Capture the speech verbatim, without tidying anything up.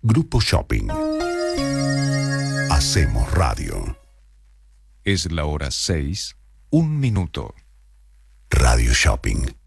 Grupo Shopping. Hacemos radio. Es la hora seis, un minuto. Radio Shopping.